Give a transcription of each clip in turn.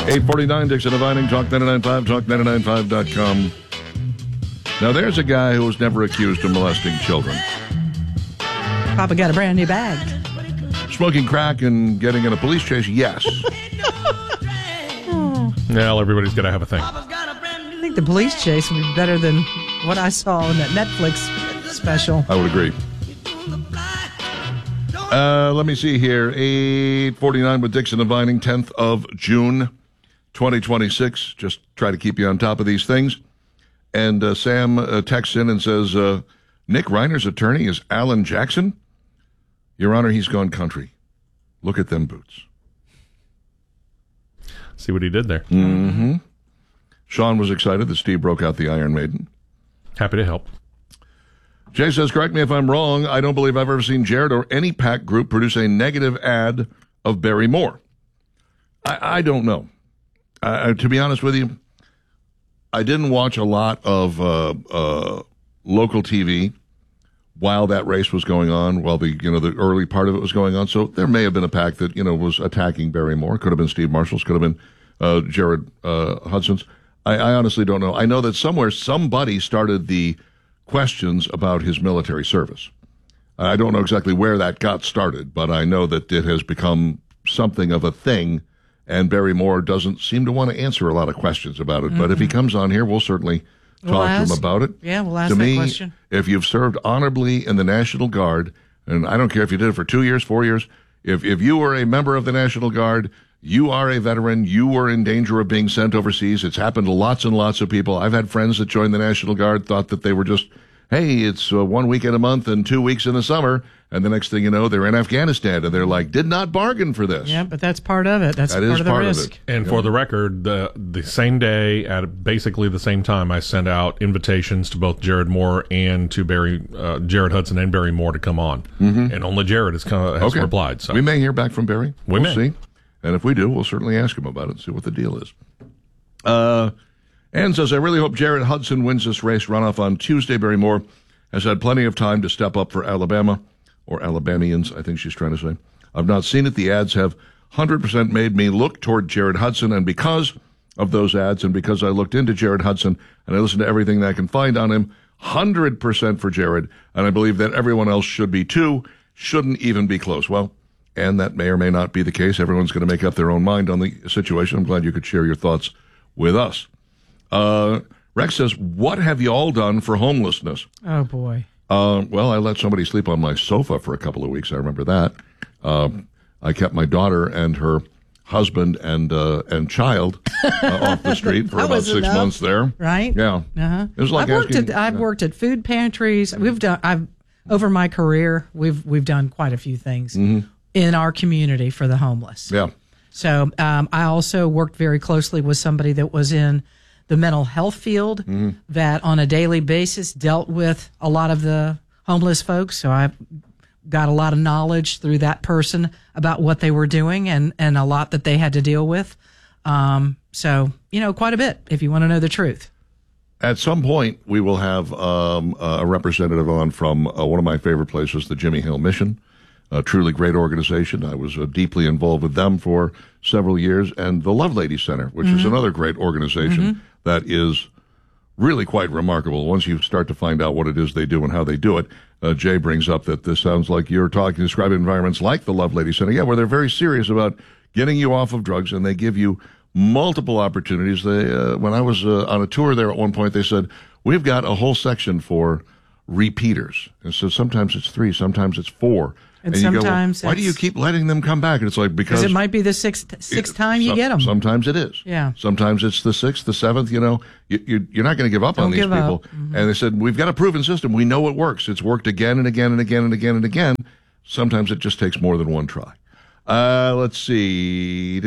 849 Dixon and Vining, Talk 99.5, Talk995.com. Now, there's a guy who was never accused of molesting children. Papa got a brand new bag. Smoking crack and getting in a police chase, yes. Well, everybody's got to have a thing. I think the police chase would be better than what I saw in that Netflix special. I would agree. Let me see here. 849 with Dixon and Vining, 10th of June, 2026. Just try to keep you on top of these things. And Sam texts in and says, Nick Reiner's attorney is Alan Jackson? Your Honor, he's gone country. Look at them boots. See what he did there. Mm-hmm. Sean was excited that Steve broke out the Iron Maiden. Happy to help. Jay says, correct me if I'm wrong, I don't believe I've ever seen Jared or any PAC group produce a negative ad of Barry Moore. I don't know. To be honest with you, I didn't watch a lot of local TV while that race was going on, while the early part of it was going on. So there may have been a PAC that was attacking Barry Moore. Could have been Steve Marshall's. Could have been Jared Hudson's. I honestly don't know. I know that somewhere somebody started the questions about his military service. I don't know exactly where that got started, but I know that it has become something of a thing, and Barry Moore doesn't seem to want to answer a lot of questions about it. Mm-hmm. But if he comes on here, we'll certainly talk to him about it. Yeah, we'll ask that question. If you've served honorably in the National Guard, and I don't care if you did it for 2 years, 4 years, if you were a member of the National Guard, you are a veteran, you were in danger of being sent overseas. It's happened to lots and lots of people. I've had friends that joined the National Guard, thought that they were just, hey, it's 1 weekend a month and 2 weeks in the summer, and the next thing you know, they're in Afghanistan, and they're like, did not bargain for this. Yeah, but that's part of it. That's that part is of the part risk. Of it. And for the record, the same day, at basically the same time, I sent out invitations to both Jared Moore and to Jared Hudson and Barry Moore to come on. Mm-hmm. And only Jared has replied. So we may hear back from Barry. We'll see. And if we do, we'll certainly ask him about it and see what the deal is. Ann says, I really hope Jared Hudson wins this race runoff on Tuesday. Barry Moore has had plenty of time to step up for Alabama, or Alabamians, I think she's trying to say. I've not seen it. The ads have 100% made me look toward Jared Hudson, and because of those ads and because I looked into Jared Hudson and I listened to everything that I can find on him, 100% for Jared, and I believe that everyone else should be too, shouldn't even be close. Well, and that may or may not be the case. Everyone's going to make up their own mind on the situation. I'm glad you could share your thoughts with us. Rex says, what have you all done for homelessness? Oh, boy. Well, I let somebody sleep on my sofa for a couple of weeks. I remember that. I kept my daughter and her husband and child off the street for about 6 months there. Right? Yeah. Uh-huh. It was like I've worked at food pantries. Over my career, we've done quite a few things in our community for the homeless. Yeah. So I also worked very closely with somebody that was in the mental health field that on a daily basis dealt with a lot of the homeless folks. So I got a lot of knowledge through that person about what they were doing and a lot that they had to deal with. So, quite a bit if you want to know the truth. At some point, we will have a representative on from one of my favorite places, the Jimmy Hill Mission. A truly great organization. I was deeply involved with them for several years. And the Lovelady Center, which is another great organization that is really quite remarkable. Once you start to find out what it is they do and how they do it, Jay brings up that this sounds like you're describing environments like the Lovelady Center. Yeah, where they're very serious about getting you off of drugs, and they give you multiple opportunities. When I was on a tour there at one point, they said, we've got a whole section for repeaters. And so sometimes it's 3, sometimes it's 4. And sometimes why do you keep letting them come back? And it's like, because it might be the sixth time you get them. Sometimes it is. Yeah. Sometimes it's the 6th, the 7th. You're not going to give up on these people. Mm-hmm. And they said, we've got a proven system. We know it works. It's worked again and again and again and again and again. Sometimes it just takes more than one try. Let's see.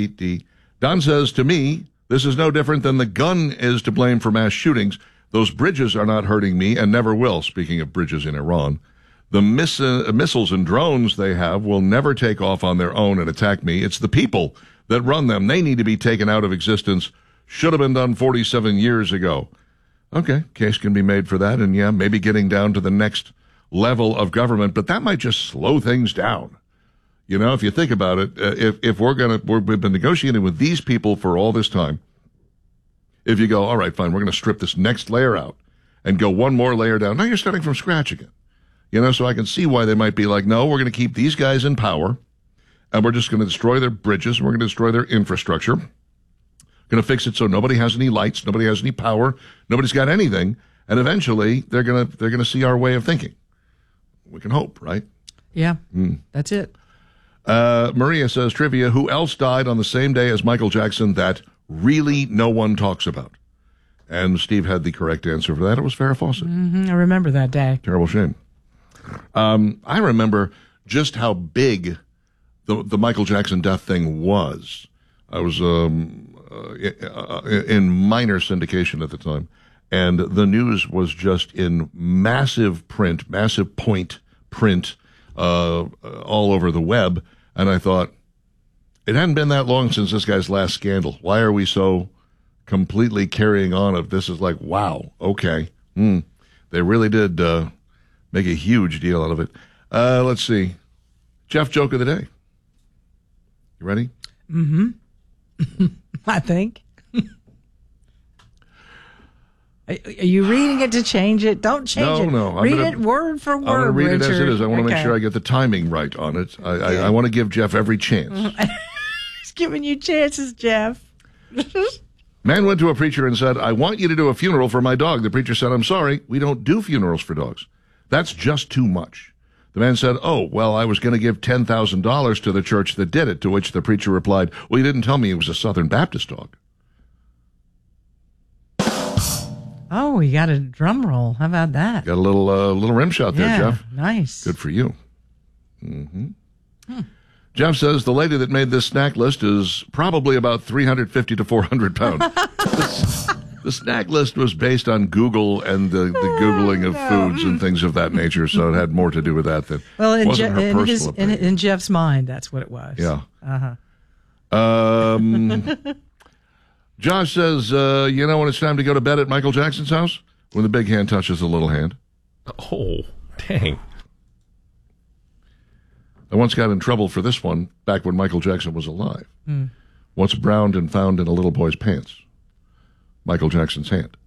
Don says, to me, this is no different than the gun is to blame for mass shootings. Those bridges are not hurting me and never will. Speaking of bridges in Iran. The missiles and drones they have will never take off on their own and attack me. It's the people that run them. They need to be taken out of existence. Should have been done 47 years ago. Okay, case can be made for that. And yeah, maybe getting down to the next level of government, but that might just slow things down. You know, if you think about it, if we've been negotiating with these people for all this time. If you go, all right, fine, we're going to strip this next layer out and go one more layer down. Now you're starting from scratch again. You know, so I can see why they might be like, no, we're going to keep these guys in power and we're just going to destroy their bridges. We're going to destroy their infrastructure. Going to fix it so nobody has any lights, nobody has any power, nobody's got anything. And eventually they're going to see our way of thinking. We can hope, right? Yeah, That's it. Maria says, trivia, who else died on the same day as Michael Jackson that really no one talks about? And Steve had the correct answer for that. It was Farrah Fawcett. I remember that day. Terrible shame. I remember just how big the Michael Jackson death thing was. I was in minor syndication at the time, and the news was just in massive print, massive point print all over the web. And I thought, it hadn't been that long since this guy's last scandal. Why are we so completely carrying on of this? Is like, wow, okay. They really did make a huge deal out of it. Let's see. Jeff, joke of the day. You ready? I think. Are you reading it to change it? Don't change it. No. Read it word for word, I'm going to read Richard. it as it is. I want to make sure I get the timing right on it. I want to give Jeff every chance. He's giving you chances, Jeff. Man went to a preacher and said, I want you to do a funeral for my dog. The preacher said, I'm sorry, we don't do funerals for dogs. That's just too much. The man said, oh, well, I was going to give $10,000 to the church that did it, to which the preacher replied, well, you didn't tell me it was a Southern Baptist dog. Oh, you got a drum roll. How about that? Got a little rim shot there, Jeff. Nice. Good for you. Jeff says the lady that made this snack list is probably about 350 to 400 pounds. The snack list was based on Google and the Googling of foods and things of that nature, so it had more to do with that than wasn't her personal opinion. In Jeff's mind, that's what it was. Yeah. Josh says, you know when it's time to go to bed at Michael Jackson's house? When the big hand touches the little hand. Oh, dang. I once got in trouble for this one back when Michael Jackson was alive. Once browned and found in a little boy's pants. Michael Jackson's hand.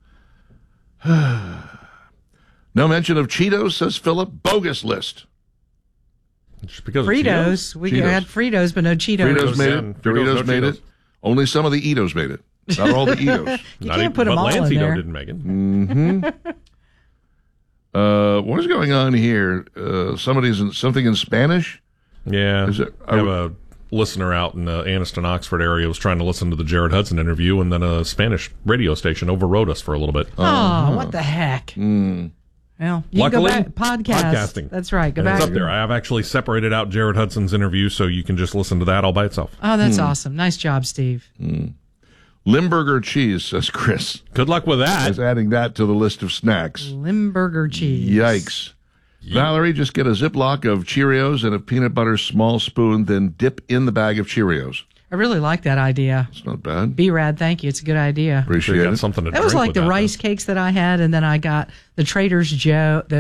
No mention of Cheetos, says Philip. Bogus list. Just because Fritos. Of We Cheetos. had Fritos, but no Cheetos. Fritos made it. Doritos made it. Only some of the Eatos made it. Not all the Eatos. You can't put them all in there. didn't make it. What is going on here? Something in Spanish? Yeah. I have a listener out in the Anniston, Oxford area was trying to listen to the Jared Hudson interview, and then a Spanish radio station overrode us for a little bit. Oh, what the heck? Well, you Luckily, can go back, podcasting. That's right. Go and back. it's up there. I have actually separated out Jared Hudson's interview, so you can just listen to that all by itself. Oh, that's awesome. Nice job, Steve. Limburger cheese, says Chris. Good luck with that. Is adding that to the list of snacks. Limburger cheese. Yikes. Valerie, just get a Ziploc of Cheerios and a peanut butter small spoon, then dip in the bag of Cheerios. I really like that idea. It's not bad. B-Rad, thank you. It's a good idea. Appreciate You got it. something to That was drink like with the that, rice cakes that I had, and then I got the Trader Joe's,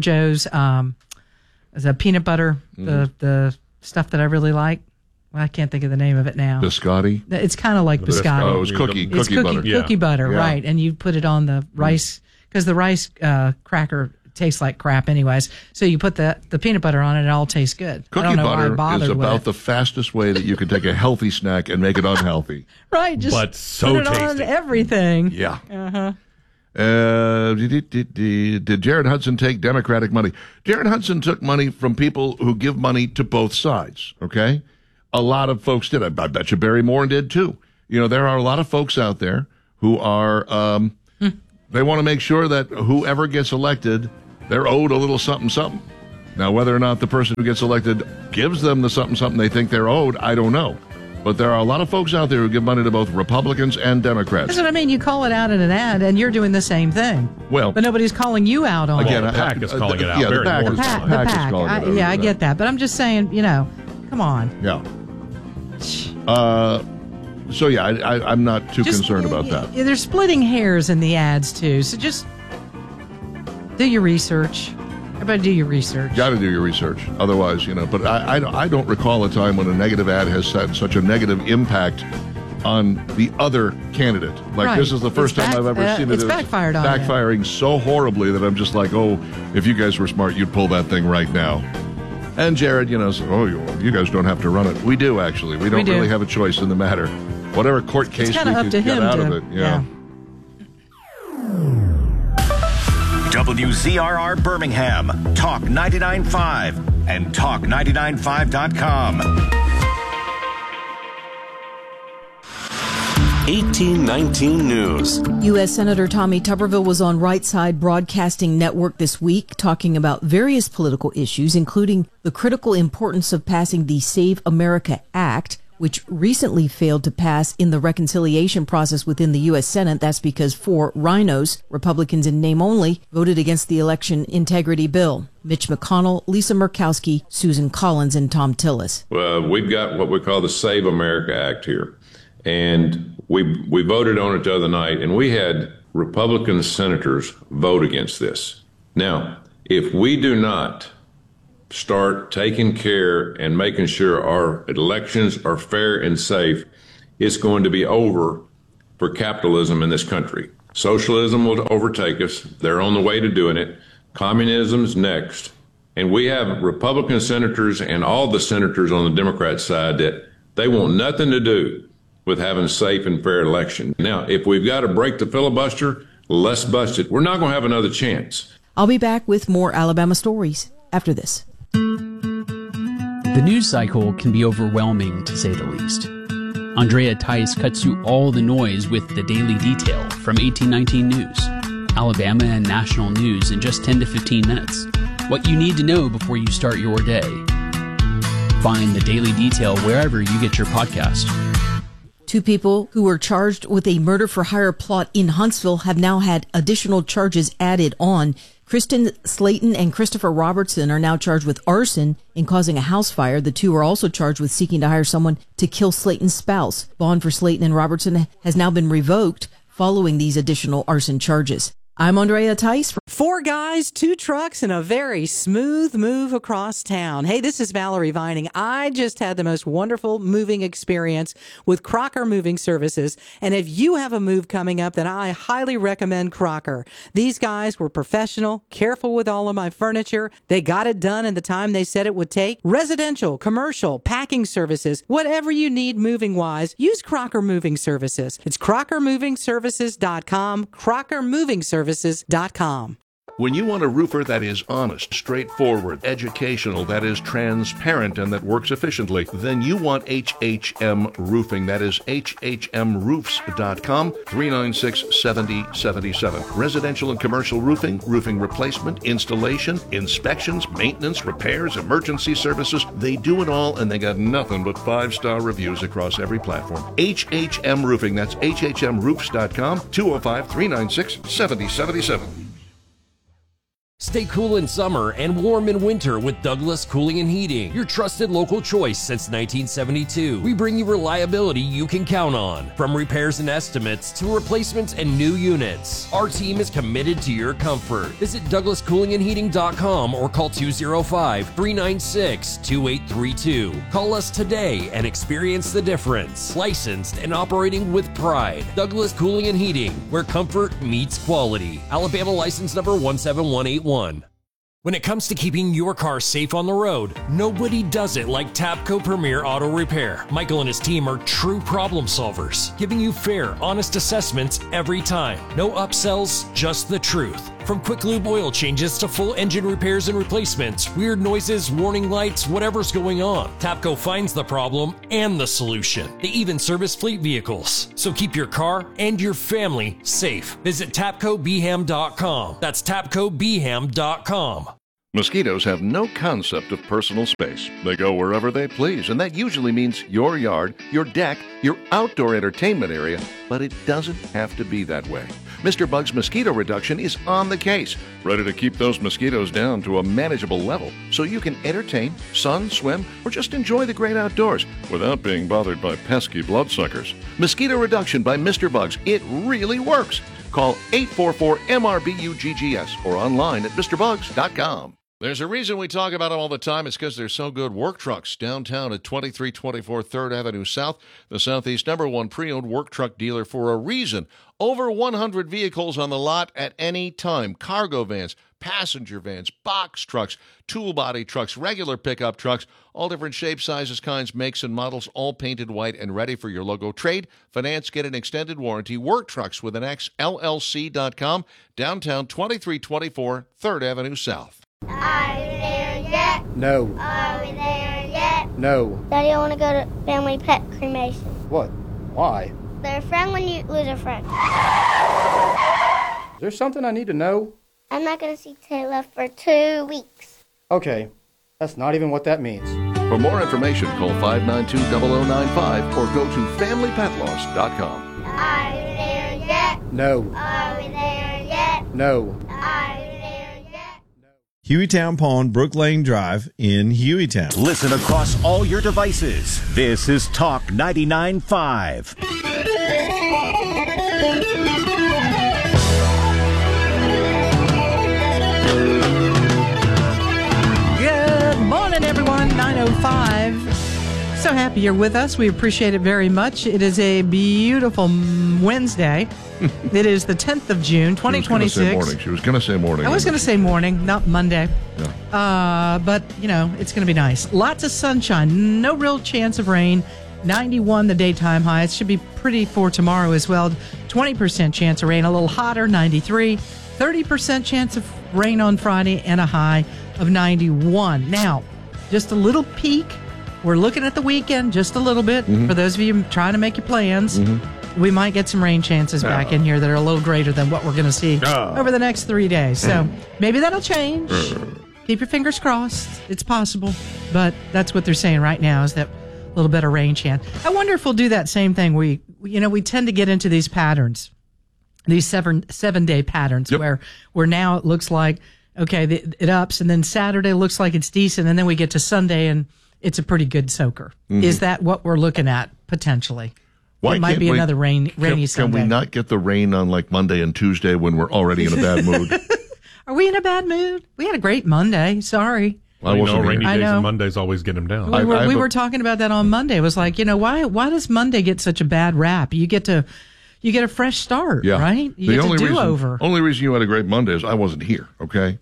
the peanut butter, the stuff that I really like. Well, I can't think of the name of it now. Biscotti. It's kind of like biscotti. Oh, it was cookie It's butter. cookie butter, Yeah. right? And you put it on the rice because the rice cracker tastes like crap, anyways. So you put the peanut butter on it, and it all tastes good. I Cookie don't know why I butter bothered is with about it. the fastest way that you can take a healthy snack and make it unhealthy. Right, just But so put it on tasty. everything. Yeah. Did Jared Hudson take Democratic money? Jared Hudson took money from people who give money to both sides, okay? A lot of folks did. I bet you Barry Moore did, too. You know, there are a lot of folks out there who are, they want to make sure that whoever gets elected, they're owed a little something, something. Now, whether or not the person who gets elected gives them the something, something they think they're owed, I don't know. But there are a lot of folks out there who give money to both Republicans and Democrats. That's what I mean. You call it out in an ad, and you're doing the same thing. Well, But nobody's calling you out on again, it. the PAC is calling it out. Yeah, the Barry PAC Moore's is- calling The it out. PAC is PAC. calling it out. I get that. But I'm just saying, come on. Yeah. So, yeah, I'm not too concerned about that. They're splitting hairs in the ads, too. So just do your research. Everybody do your research. Got to do your research. Otherwise, but I don't recall a time when a negative ad has had such a negative impact on the other candidate. Like, right. This is the first time I've ever seen it. It's backfired on backfiring so horribly that I'm just like, oh, if you guys were smart, you'd pull that thing right now. And Jared, says, oh, you guys don't have to run it. We do, actually. We don't really have a choice in the matter. Whatever court case we can get out of it. Yeah. WZRR Birmingham, Talk 99.5 and Talk995.com. 1819 News. U.S. Senator Tommy Tuberville was on Right Side Broadcasting Network this week talking about various political issues, including the critical importance of passing the Save America Act, which recently failed to pass in the reconciliation process within the U.S. Senate. That's because 4 rhinos, Republicans in name only, voted against the election integrity bill. Mitch McConnell, Lisa Murkowski, Susan Collins, and Tom Tillis. Well, we've got what we call the Save America Act here. And we voted on it the other night, and we had Republican senators vote against this. Now, if we do not start taking care and making sure our elections are fair and safe, it's going to be over for capitalism in this country. Socialism will overtake us. They're on the way to doing it. Communism's next. And we have Republican senators and all the senators on the Democrat side that they want nothing to do with having a safe and fair election. Now, if we've got to break the filibuster, let's bust it. We're not going to have another chance. I'll be back with more Alabama stories after this. The news cycle can be overwhelming, to say the least. Andrea Tice cuts through all the noise with the Daily Detail from 1819 News. Alabama and national news in just 10 to 15 minutes. What you need to know before you start your day. Find the Daily Detail wherever you get your podcast. 2 people who were charged with a murder-for-hire plot in Huntsville have now had additional charges added on. Kristen Slayton and Christopher Robertson are now charged with arson in causing a house fire. The 2 are also charged with seeking to hire someone to kill Slayton's spouse. Bond for Slayton and Robertson has now been revoked following these additional arson charges. I'm Andrea Tice. 4 guys, 2 trucks, and a very smooth move across town. Hey, this is Valerie Vining. I just had the most wonderful moving experience with Crocker Moving Services. And if you have a move coming up, then I highly recommend Crocker. These guys were professional, careful with all of my furniture. They got it done in the time they said it would take. Residential, commercial, packing services, whatever you need moving-wise, use Crocker Moving Services. It's crockermovingservices.com, crockermovingservices.com. When you want a roofer that is honest, straightforward, educational, that is transparent, and that works efficiently, then you want HHM Roofing. That is hhmroofs.com, 396-7077. Residential and commercial roofing, roofing replacement, installation, inspections, maintenance, repairs, emergency services. They do it all, and they got nothing but 5-star reviews across every platform. HHM Roofing. That's hhmroofs.com, 205-396-7077. Stay cool in summer and warm in winter with Douglas Cooling and Heating, your trusted local choice since 1972. We bring you reliability you can count on, from repairs and estimates to replacements and new units. Our team is committed to your comfort. Visit DouglasCoolingandHeating.com or call 205-396-2832. Call us today and experience the difference. Licensed and operating with pride. Douglas Cooling and Heating, where comfort meets quality. Alabama license number 17181. When it comes to keeping your car safe on the road, nobody does it like Tapco Premier Auto Repair. Michael and his team are true problem solvers, giving you fair, honest assessments every time. No upsells, just the truth. From quick lube oil changes to full engine repairs and replacements, weird noises, warning lights, whatever's going on, Tapco finds the problem and the solution. They even service fleet vehicles. So keep your car and your family safe. Visit TapcoBeham.com. That's TapcoBeham.com. Mosquitoes have no concept of personal space. They go wherever they please, and that usually means your yard, your deck, your outdoor entertainment area, but it doesn't have to be that way. Mr. Bug's Mosquito Reduction is on the case, ready to keep those mosquitoes down to a manageable level so you can entertain, sun, swim, or just enjoy the great outdoors without being bothered by pesky bloodsuckers. Mosquito Reduction by Mr. Bugs. It really works. Call 844-MRBUGGS or online at MrBugs.com. There's a reason we talk about them all the time. It's because they're so good. Work Trucks, downtown at 2324 3rd Avenue South, the Southeast #1 pre-owned work truck dealer for a reason. Over 100 vehicles on the lot at any time. Cargo vans, passenger vans, box trucks, tool body trucks, regular pickup trucks, all different shapes, sizes, kinds, makes, and models, all painted white and ready for your logo. Trade, finance, get an extended warranty. Work Trucks with an X, LLC.com, downtown 2324 3rd Avenue South. Are we there yet? No. Are we there yet? No. Daddy, I want to go to family pet cremation. What? Why? They're a friend when you lose a friend. Is there something I need to know? I'm not going to see Taylor for 2 weeks. Okay. That's not even what that means. For more information, call 592-0095 or go to familypetloss.com. Are we there yet? No. Are we there yet? No. Are we there yet? Hueytown Pond, Brook Lane Drive in Hueytown. Listen across all your devices. This is Talk 99.5. Good morning, everyone. 9:05. So happy you're with us. We appreciate it very much. It is a beautiful Wednesday. It is the 10th of June, 2026. She was going to say morning. I was going to say morning, not Monday. Yeah. But, it's going to be nice. Lots of sunshine. No real chance of rain. 91 the daytime high. It should be pretty for tomorrow as well. 20% chance of rain. A little hotter, 93. 30% chance of rain on Friday and a high of 91. Now, just a little peek. We're looking at the weekend just a little bit. For those of you trying to make your plans, we might get some rain chances back in here that are a little greater than what we're going to see over the next 3 days. So maybe that'll change. Keep your fingers crossed. It's possible. But that's what they're saying right now is that little bit of rain chance. I wonder if we'll do that same thing. We tend to get into these patterns, these seven-day patterns where now it looks like, okay, it ups, and then Saturday looks like it's decent, and then we get to Sunday and it's a pretty good soaker. Is that what we're looking at potentially? Why it might be another rainy Sunday. Can we not get the rain on like Monday and Tuesday when we're already in a bad mood? Are we in a bad mood? We had a great Monday. Sorry. Rainy days and Mondays always get them down. We were talking about that on Monday. It was like, why does Monday get such a bad rap? You get a fresh start, right? You get a do-over. Only reason you had a great Monday is I wasn't here, okay?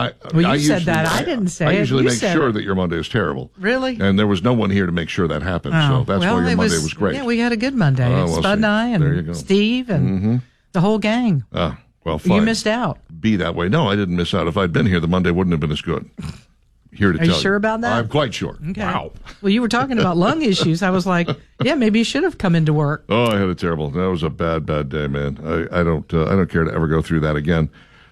You said that. I didn't say it. I usually make sure that your Monday is terrible. Really? And there was no one here to make sure that happened. So that's why your Monday was great. Yeah, we had a good Monday. Spud and I and Steve and the whole gang. Well, fine. You missed out. Be that way. No, I didn't miss out. If I'd been here, the Monday wouldn't have been as good. Here to tell you. Are you sure about that? I'm quite sure. Okay. Wow. Well, you were talking about lung issues. I was like, yeah, maybe you should have come into work. Oh, I had a terrible. That was a bad day, man. I don't care to ever go through that again.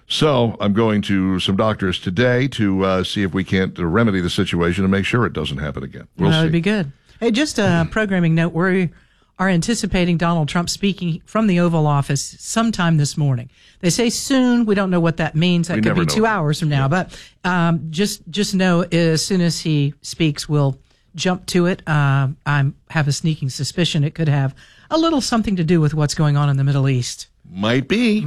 So I'm going to some doctors today to see if we can't remedy the situation and make sure it doesn't happen again. We'll see. That would be good. Hey, just a programming note. We are anticipating Donald Trump speaking from the Oval Office sometime this morning. They say soon. We don't know what that means. That could be 2 hours from now. But just know as soon as he speaks, we'll jump to it. I have a sneaking suspicion it could have a little something to do with what's going on in the Middle East. Might be.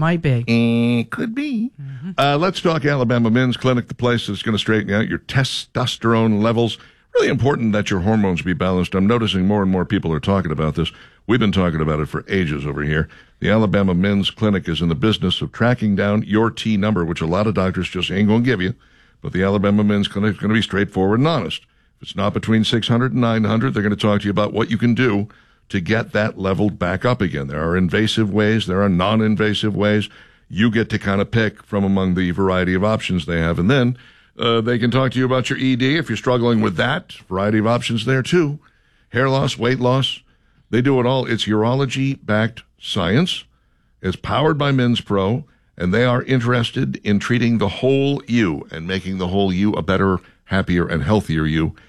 Could be. Let's talk Alabama Men's Clinic, the place that's going to straighten out your testosterone levels. Really important that your hormones be balanced. I'm noticing more and more people are talking about this. We've been talking about it for ages over here. The Alabama Men's Clinic is in the business of tracking down your T number, which a lot of doctors just ain't going to give you. But the Alabama Men's Clinic is going to be straightforward and honest. If it's not between 600 and 900, they're going to talk to you about what you can do to get that leveled back up again. There are invasive ways. There are non-invasive ways. You get to kind of pick from among the variety of options they have. And then they can talk to you about your ED if you're struggling with that. Variety of options there, too. Hair loss, weight loss. They do it all. It's urology-backed science. It's powered by Men's Pro, and they are interested in treating the whole you and making the whole you a better, happier, and healthier you.